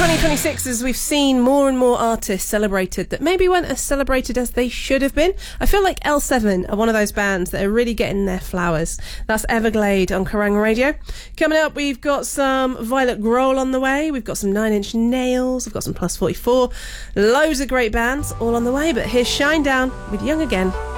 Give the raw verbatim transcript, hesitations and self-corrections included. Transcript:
twenty twenty-six, as we've seen more and more artists celebrated that maybe weren't as celebrated as they should have been. I feel like L seven are one of those bands that are really getting their flowers. That's Everglade on Kerrang Radio. Coming up, we've got some Violet Grohl on the way. We've got some Nine Inch Nails. We've got some Plus forty-four. Loads of great bands all on the way. But here's Shinedown with Young Again.